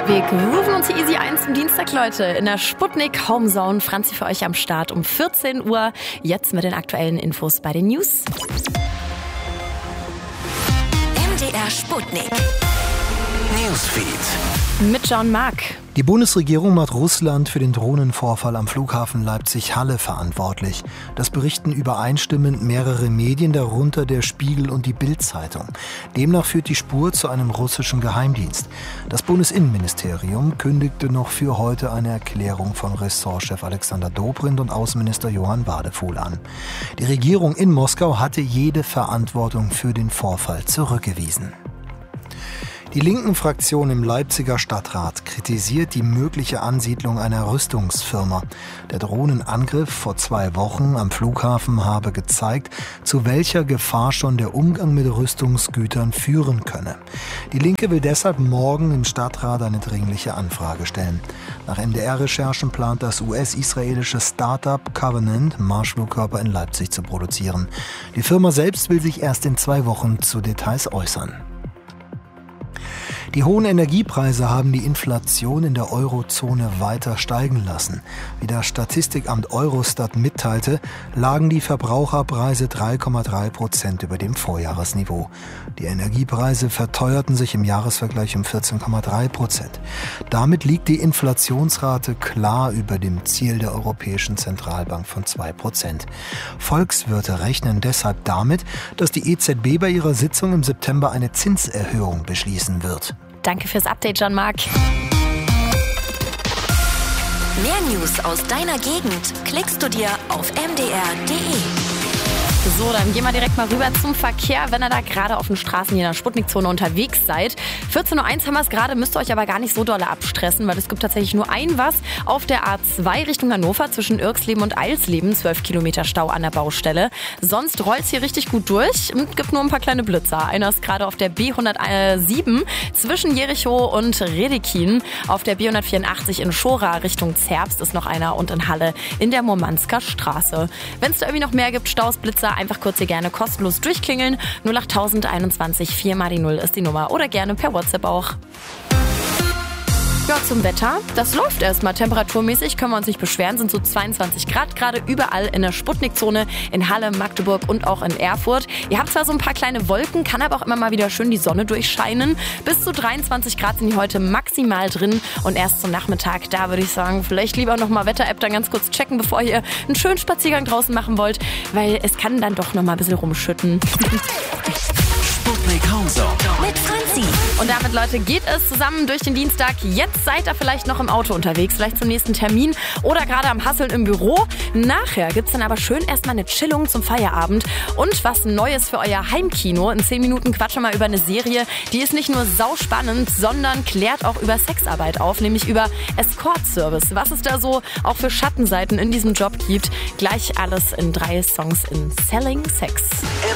Wir grooven uns hier easy ein zum Dienstag, Leute. In der Sputnik Homezone. Franzi für euch am Start um 14 Uhr. Jetzt mit den aktuellen Infos bei den News. MDR Sputnik Newsfeed mit John Mark. Die Bundesregierung macht Russland für den Drohnenvorfall am Flughafen Leipzig-Halle verantwortlich. Das berichten übereinstimmend mehrere Medien, darunter der Spiegel und die Bild-Zeitung. Demnach führt die Spur zu einem russischen Geheimdienst. Das Bundesinnenministerium kündigte noch für heute eine Erklärung von Ressortchef Alexander Dobrindt und Außenminister Johann Wadefuhl an. Die Regierung in Moskau hatte jede Verantwortung für den Vorfall zurückgewiesen. Die linken Fraktion im Leipziger Stadtrat kritisiert die mögliche Ansiedlung einer Rüstungsfirma. Der Drohnenangriff vor 2 Wochen am Flughafen habe gezeigt, zu welcher Gefahr schon der Umgang mit Rüstungsgütern führen könne. Die Linke will deshalb morgen im Stadtrat eine dringliche Anfrage stellen. Nach MDR-Recherchen plant das US-israelische Start-up Covenant, Marschflugkörper in Leipzig zu produzieren. Die Firma selbst will sich erst in 2 Wochen zu Details äußern. Die hohen Energiepreise haben die Inflation in der Eurozone weiter steigen lassen. Wie das Statistikamt Eurostat mitteilte, lagen die Verbraucherpreise 3,3% über dem Vorjahresniveau. Die Energiepreise verteuerten sich im Jahresvergleich um 14,3%. Damit liegt die Inflationsrate klar über dem Ziel der Europäischen Zentralbank von 2%. Volkswirte rechnen deshalb damit, dass die EZB bei ihrer Sitzung im September eine Zinserhöhung beschließen wird. Danke fürs Update, John Mark. Mehr News aus deiner Gegend klickst du dir auf mdr.de. So, dann gehen wir direkt mal rüber zum Verkehr, wenn ihr da gerade auf den Straßen hier in der Sputnikzone unterwegs seid. 14.01 Uhr haben wir es gerade, müsst ihr euch aber gar nicht so doll abstressen, weil es gibt tatsächlich nur ein was auf der A2 Richtung Hannover zwischen Irxleben und Eilsleben. 12 Kilometer Stau an der Baustelle. Sonst rollt es hier richtig gut durch und gibt nur ein paar kleine Blitzer. Einer ist gerade auf der B107 zwischen Jericho und Redekin. Auf der B184 in Schora Richtung Zerbst ist noch einer und in Halle in der Murmansker Straße. Wenn es da irgendwie noch mehr gibt, Staus, Blitzer, einfach kurz hier gerne kostenlos durchklingeln. 08021 4 mal die 0 ist die Nummer oder gerne per WhatsApp auch. Ja, zum Wetter. Das läuft erstmal. Temperaturmäßig können wir uns nicht beschweren. Sind so 22 Grad gerade überall in der Sputnikzone in Halle, Magdeburg und auch in Erfurt. Ihr habt zwar so ein paar kleine Wolken, kann aber auch immer mal wieder schön die Sonne durchscheinen. Bis zu 23 Grad sind die heute maximal drin. Und erst zum Nachmittag, da würde ich sagen, vielleicht lieber nochmal Wetter-App dann ganz kurz checken, bevor ihr einen schönen Spaziergang draußen machen wollt. Weil es kann dann doch nochmal ein bisschen rumschütten. Sputnik Homezone mit Franzi. Und damit, Leute, geht es zusammen durch den Dienstag. Jetzt seid ihr vielleicht noch im Auto unterwegs, vielleicht zum nächsten Termin oder gerade am Hasseln im Büro. Nachher gibt's dann aber schön erstmal eine Chillung zum Feierabend und was Neues für euer Heimkino. In 10 Minuten quatschen wir mal über eine Serie, die ist nicht nur sauspannend, sondern klärt auch über Sexarbeit auf, nämlich über Escort-Service. Was es da so auch für Schattenseiten in diesem Job gibt. Gleich alles in 3 Songs in Selling Sex.